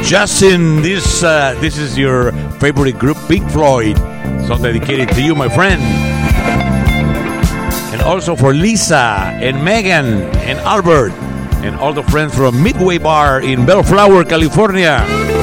Justin, this is your favorite group, Pink Floyd. Song dedicated to you, my friend. And also for Lisa and Megan and Albert and all the friends from Midway Bar in Bellflower, California.